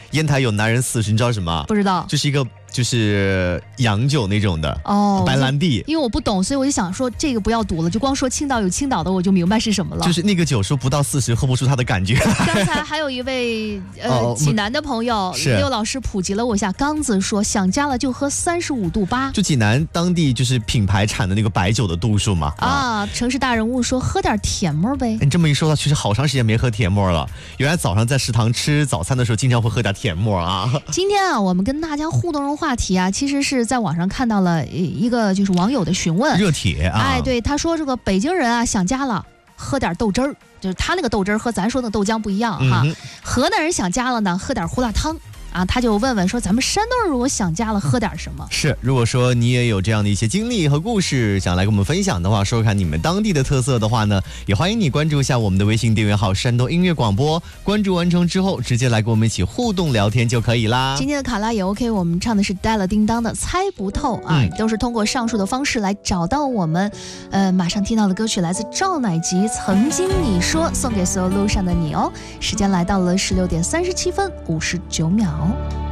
烟台有男人40，你知道什么？ 不知道， 就是一个就是洋酒那种的哦， 白兰地。 因为我不懂，所以我就想说这个不要赌了，就光说青岛有青岛的，我就明白是什么了。 就是那个酒说不到40喝不出它的感觉。 刚才还有一位济南的朋友刘老师普及了我一下，刚子说想家了就喝35度8， 就济南当地就是品牌产的那个白酒的度数嘛。 啊，城市大人物说喝点甜沫呗。 你这么一说，确实好长时间没喝甜沫了。原来早上在食堂吃早餐的时候，经常会喝点甜沫啊。 今天啊，我们跟大家互动的话题啊，其实是在网上看到了一个就是网友的询问热帖啊。 哎，对，他说这个北京人啊想家了，喝点豆汁儿，就是他那个豆汁儿和咱说的豆浆不一样哈。河南人想家了呢，喝点胡辣汤。啊，他就问问说，咱们山东人如果想家了，喝点什么？ 是，如果说你也有这样的一些经历和故事，想来跟我们分享的话，说看你们当地的特色的话呢，也欢迎你关注一下我们的微信订阅号山东音乐广播。关注完成之后，直接来跟我们一起互动聊天就可以啦。 今天的卡拉也 OK， 我们唱的是带了叮当的猜不透啊，都是通过上述的方式来找到我们。马上听到的歌曲来自赵乃吉，曾经你说，送给所有路上的你哦。时间来到了16点37分59秒。